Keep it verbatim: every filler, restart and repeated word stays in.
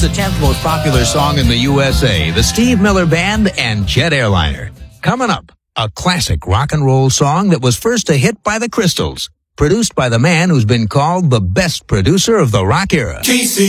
the tenth most popular song in the U S A, the Steve Miller Band and Jet Airliner. Coming up, a classic rock and roll song that was first a hit by the Crystals, produced by the man who's been called the best producer of the rock era.